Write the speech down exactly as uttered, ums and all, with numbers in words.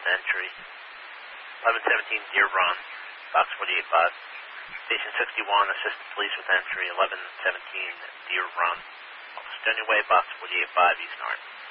entry. eleven seventeen Deer Run, box forty-eight five. Station sixty-one, assistant police with entry, eleven seventeen Deer Run. Estonia Way, box forty-eight five, East North.